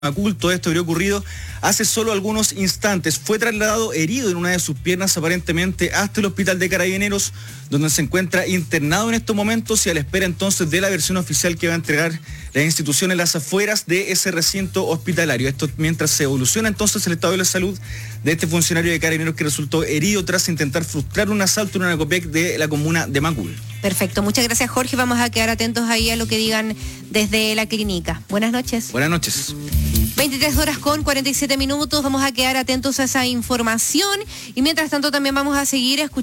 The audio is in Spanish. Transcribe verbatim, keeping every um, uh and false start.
Macul. Todo esto habría ocurrido hace solo algunos instantes. Fue trasladado herido en una de sus piernas aparentemente hasta el hospital de Carabineros, donde se encuentra internado en estos momentos y a la espera entonces de la versión oficial que va a entregar la institución en las afueras de ese recinto hospitalario. Esto mientras se evoluciona entonces el estado de la salud de este funcionario de Carabineros que resultó herido tras intentar frustrar un asalto en una Copec de la comuna de Macul. Perfecto, muchas gracias, Jorge. Vamos a quedar atentos ahí a lo que digan desde la clínica. Buenas noches. Buenas noches. veintitrés horas con cuarenta y siete minutos. Vamos a quedar atentos a esa información y mientras tanto también vamos a seguir escuchando